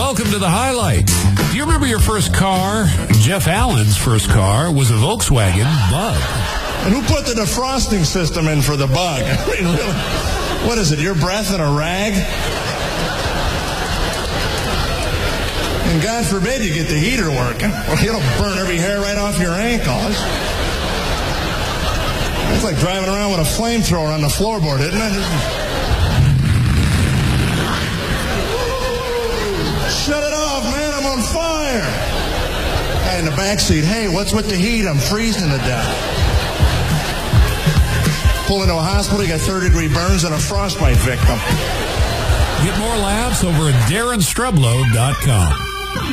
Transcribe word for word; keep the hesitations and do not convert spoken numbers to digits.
Welcome to the highlight. Do you remember your first car? Jeff Allen's first car was a Volkswagen Bug. And who put the defrosting system in for the Bug? I mean, really? What is it, your breath in a rag? And God forbid you get the heater working. Well, it'll burn every hair right off your ankles. It's like driving around with a flamethrower on the floorboard, isn't it? Shut it off, man, I'm on fire. Guy in the backseat, hey, what's with the heat? I'm freezing to death. Pull into a hospital, you got third-degree burns and a frostbite victim. Get more laughs over at Darren Streblow dot com.